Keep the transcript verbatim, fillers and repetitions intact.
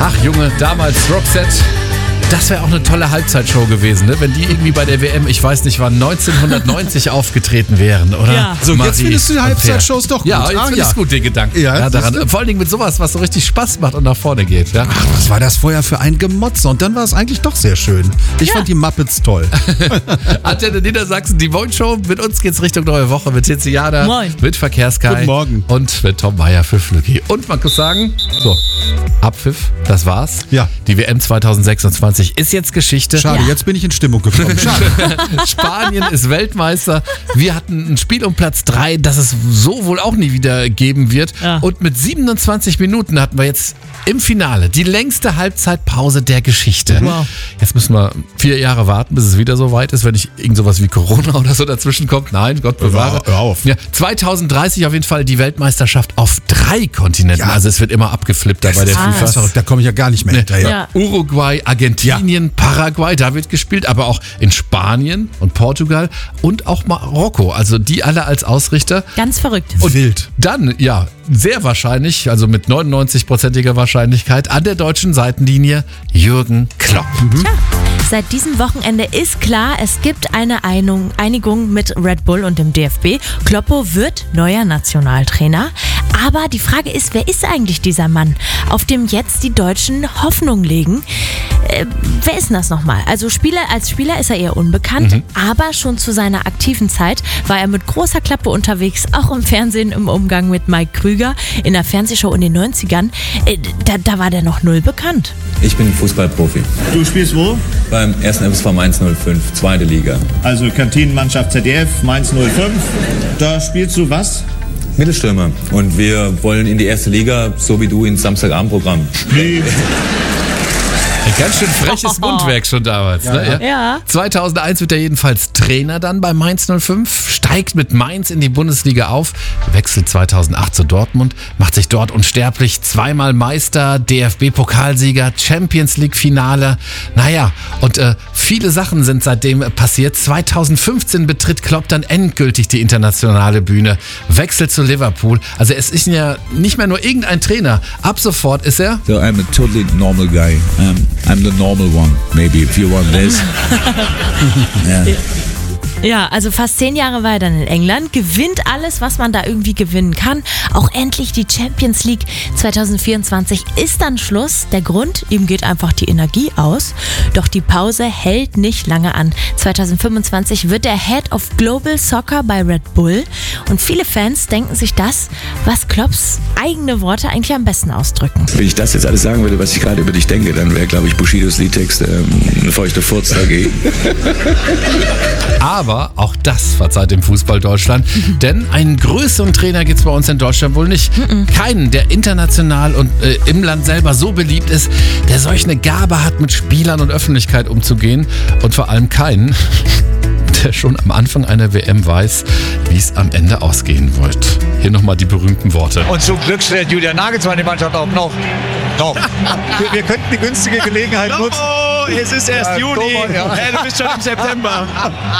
Ach Junge, damals Roxette. Das wäre auch eine tolle Halbzeitshow gewesen, ne? Wenn die irgendwie bei der W M, ich weiß nicht wann, neunzehnhundertneunzig aufgetreten wären, oder? Ja. So, Marie jetzt findest du die und Halbzeitshows doch gut. Ja, jetzt Ah, finde ich ja. es gut, den Gedanken. Ja, Ja, daran, siehst du? vor allen Dingen mit sowas, was so richtig Spaß macht und nach vorne geht. Ja? Ach, was war das vorher für ein Gemotze? Und dann war es eigentlich doch sehr schön. Ich Ja. fand die Muppets toll. Antenne Niedersachsen, die Moin Show. Mit uns geht's Richtung neue Woche mit Tiziana, Moin. mit Verkehrskai Guten Morgen. und mit Tom Meyer für Flücki. Und man muss sagen, so, Abpfiff, das war's. Ja. Die W M zwanzig sechsundzwanzig ist jetzt Geschichte. Schade, Ja. jetzt bin ich in Stimmung gekommen. Schade. Spanien ist Weltmeister. Wir hatten ein Spiel um Platz drei, das es so wohl auch nie wieder geben wird. Ja. Und mit siebenundzwanzig Minuten hatten wir jetzt im Finale die längste Halbzeitpause der Geschichte. Wow. Jetzt müssen wir vier Jahre warten, bis es wieder so weit ist, wenn nicht irgend sowas wie Corona oder so dazwischen kommt. Nein, Gott bewahre. Hör auf. Ja, zweitausenddreißig auf jeden Fall die Weltmeisterschaft auf drei Kontinenten. Ja. Also es wird immer abgeflippt da bei der ist FIFA. Das ist verrückt, da komme ich ja gar nicht mehr hinterher. Ja. Uruguay, Argentinien, Paraguay, da wird gespielt, aber auch in Spanien und Portugal und auch Marokko. Also die alle als Ausrichter. Ganz verrückt. Und wild. Dann, ja, sehr wahrscheinlich, also mit neunundneunzig-prozentiger Wahrscheinlichkeit, an der deutschen Seitenlinie Jürgen Klopp. Tja, seit diesem Wochenende ist klar, es gibt eine Einung, Einigung mit Red Bull und dem D F B. Kloppo wird neuer Nationaltrainer. Aber die Frage ist, wer ist eigentlich dieser Mann, auf dem jetzt die Deutschen Hoffnung legen? Äh, wer ist denn das nochmal? Also Spieler, als Spieler ist er eher unbekannt, Mhm. aber schon zu seiner aktiven Zeit war er mit großer Klappe unterwegs, auch im Fernsehen im Umgang mit Mike Krüger in der Fernsehshow in den neunzigern. Äh, da, da war der noch null bekannt. Ich bin Fußballprofi. Du spielst wo? Beim ersten F S V Mainz null fünf, zweite Liga. Also Kantinenmannschaft Z D F, Mainz null fünf. Da spielst du was? Mittelstürmer. Und wir wollen in die erste Liga, so wie du ins Samstagabendprogramm. Wie? Ein ganz schön freches Mundwerk schon damals. Ne? Ja. Ja. zweitausendeins wird er jedenfalls Trainer dann bei Mainz null fünf, steigt mit Mainz in die Bundesliga auf, wechselt zweitausendacht zu Dortmund, macht sich dort unsterblich, zweimal Meister, D F B-Pokalsieger, Champions League-Finale. Naja, und äh, viele Sachen sind seitdem passiert. zweitausendfünfzehn betritt Klopp dann endgültig die internationale Bühne, wechselt zu Liverpool. Also es ist ja nicht mehr nur irgendein Trainer. Ab sofort ist er... So I'm a totally normal guy. Um, I'm the normal one, maybe, if you want this. Yeah. Ja, also fast zehn Jahre war er dann in England, gewinnt alles, was man da irgendwie gewinnen kann. Auch endlich die Champions League zweitausendvierundzwanzig ist dann Schluss. Der Grund, ihm geht einfach die Energie aus. Doch die Pause hält nicht lange an. zweitausendfünfundzwanzig wird er Head of Global Soccer bei Red Bull. Und viele Fans denken sich das, was Klopps eigene Worte eigentlich am besten ausdrücken. Wenn ich das jetzt alles sagen würde, was ich gerade über dich denke, dann wäre, glaube ich, Bushidos Liedtext ähm, eine feuchte Furz dagegen. Aber auch das verzeiht dem Fußball Deutschland, denn einen größeren Trainer gibt es bei uns in Deutschland wohl nicht. Keinen, der international und äh, im Land selber so beliebt ist, der solch eine Gabe hat, mit Spielern und Öffentlichkeit umzugehen, und vor allem keinen, der schon am Anfang einer W M weiß, wie es am Ende ausgehen wird. Hier nochmal die berühmten Worte. Und zum Glück stellt Julian Nagelsmann die Mannschaft auch noch. noch. Wir, wir könnten die günstige Gelegenheit nutzen. Oh, es ist erst Äh, Juni. Thomas, ja. Hey, du bist schon im September.